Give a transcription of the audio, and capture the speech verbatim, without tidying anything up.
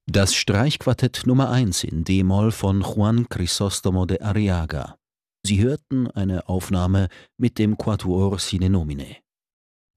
Das Streichquartett Nummer eins in d-Moll von Juan Crisóstomo de Arriaga. Sie hörten eine Aufnahme mit dem Quatuor sine nomine.